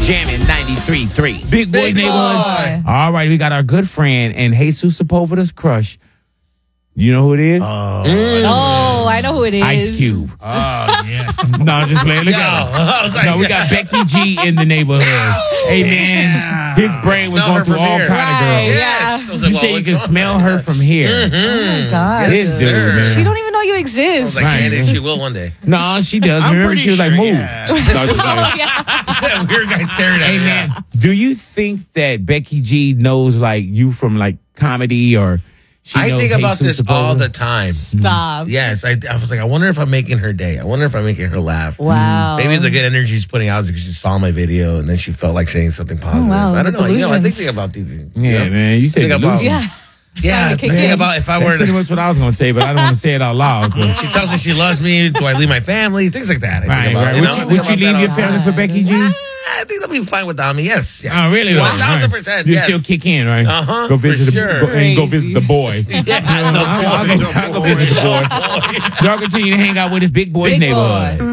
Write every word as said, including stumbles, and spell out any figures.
Jamming ninety-three point three. Big Boys Big Neighborhood. Boy. All right, we got our good friend and Jesus Sepulveda's crush. You know who it is? Oh, Oh, I know who it is. Ice Cube. oh yeah. No, just playing. Look Yo, at him. I was like, No, we got Becky G in the neighborhood. Hey, man, his brain was Smell going her through from all here. kind of Right, girls. Yes. I was You like, say well, you which can one? smell her from here. Oh my gosh. This dude, sir. man. She don't even know you I was exist. like, Right. Candy, she will one day. No, she does. I'm Remember, pretty she was like, sure, move. yeah. No, just kidding. That weird guy staring at Hey, me. man, do you think that Becky G knows, like, you from, like, comedy or she I knows think about Jesus this all Sepulveda? the time. Stop. Yes, I, I was like, I wonder if I'm making her day. I wonder if I'm making her laugh. Wow. Maybe the good energy she's putting out is because she saw my video and then she felt like saying something positive. wow, I don't the know. You know, I think, delusions. think about these things. Yeah, you know? man, you said Think about- delusion. Yeah. Yeah, Starting to kick think in. about if I That's were pretty to. much what I was going to say, but I don't want to say it out loud. So. She tells me she loves me. Do I leave my family? Things like that. I think Right, about, right. you Would know? you, I would think you about leave that your all- family for Becky G? I think they'll be fine without me. Yes. Yeah. Oh, really? though? One thousand Right. percent. You Yes. still kick in, right? Uh-huh, Go visit for the sure. go, and go Crazy. visit the boy. Yeah, I'll, I'll, go, I'll go visit the boy. Y'all continue to hang out with this Big Boys Big Neighborhood. Boy.